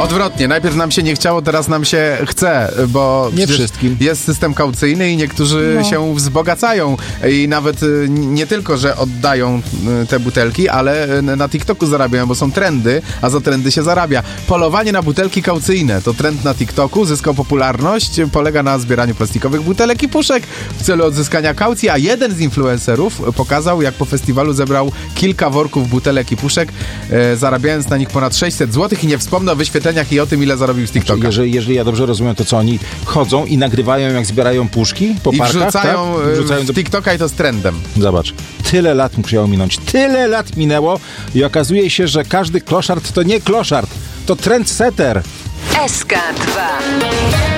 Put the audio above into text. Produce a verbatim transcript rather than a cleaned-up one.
Odwrotnie, najpierw nam się nie chciało, teraz nam się chce, bo nie wszystkim. Jest system kaucyjny i niektórzy no. się wzbogacają i nawet nie tylko, że oddają te butelki, ale na TikToku zarabiają, bo są trendy, a za trendy się zarabia. Polowanie na butelki kaucyjne to trend na TikToku, zyskał popularność, polega na zbieraniu plastikowych butelek i puszek w celu odzyskania kaucji, a jeden z influencerów pokazał, jak po festiwalu zebrał kilka worków butelek i puszek, e, zarabiając na nich ponad sześćset złotych i nie wspomnę o wyświetleniach i o tym, ile zarobił z TikToka. Znaczy, jeżeli, jeżeli ja dobrze rozumiem, to co oni chodzą i nagrywają, jak zbierają puszki po I parkach, wrzucają, tak? wrzucają w do... TikToka i to z trendem. Zobacz, tyle lat musiało minąć, tyle lat minęło i okazuje się, że każdy kloszard to nie kloszard, to trendsetter. S K dwa